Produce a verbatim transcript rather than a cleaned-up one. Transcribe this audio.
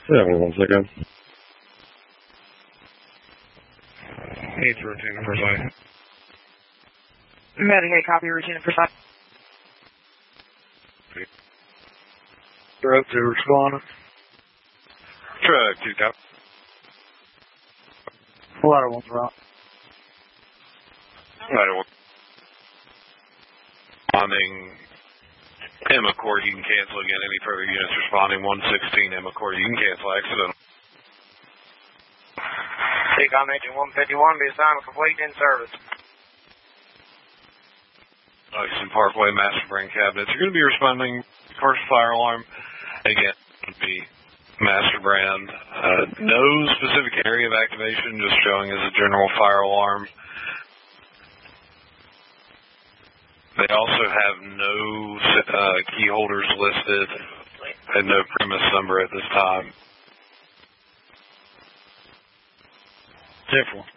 Yeah, one second. Needs routine for site. Medicaid copy routine for site. Truck two responding. Truck two, copy. Ladder one's right. Ladder one. Responding. Emma Court, you can cancel again. Any further units responding? one sixteen Emma Court, you can cancel accident. Take on engine one fifty-one, be assigned complete in service. Lexington Parkway, Master Brain Cabinets. You're going to be responding first fire alarm. Again, it would be Master Brand. Uh, no specific area of activation, just showing as a general fire alarm. They also have no uh, key holders listed and no premise number at this time. Different.